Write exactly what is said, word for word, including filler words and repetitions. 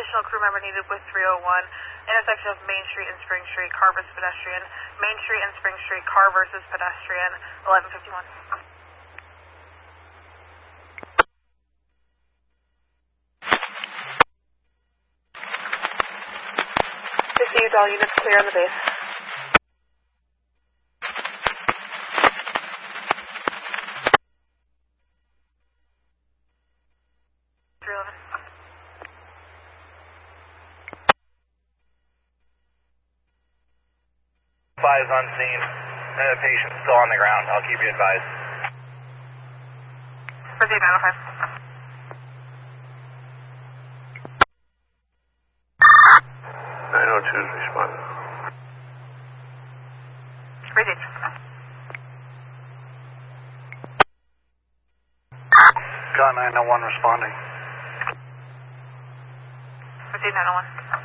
additional crew member needed with three oh one. Intersection of Main Street and Spring Street, car versus pedestrian. Main Street and Spring Street, car versus pedestrian, eleven fifty-one. Received, all units clear on the base. three eleven. Five on scene. Uh, patient's still on the ground. I'll keep you advised. Received, nine oh five. nine oh two is responding. Received. Got nine oh one responding. Received, nine oh one.